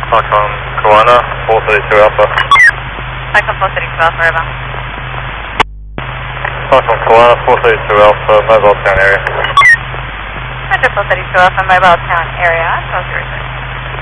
Foxtrot Kiwana, 432 Alpha. Foxtrot 432 Alpha, over. Foxtrot Kiwana, 432 Alpha, mobile town area. Foxtrot 432 Alpha, mobile town area, 1206.